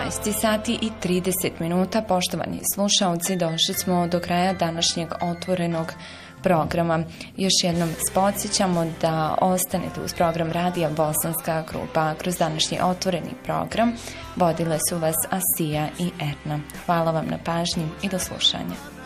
12 sati i 30 minuta, poštovani slušalci, došli smo do kraja današnjeg otvorenog programa. Još jednom podsjećamo da ostanete uz program radija Bosanska Grupa. Kroz današnji otvoreni program vodile su vas Asija i Erna. Hvala vam na pažnji i do slušanja.